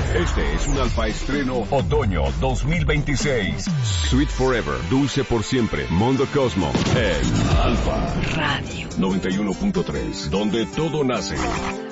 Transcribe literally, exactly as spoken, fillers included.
Este es un Alfa estreno otoño dos mil veintiséis. Sweet Forever, dulce por siempre. Mondo Cosmo en Alfa Radio noventa y uno punto tres, donde todo nace.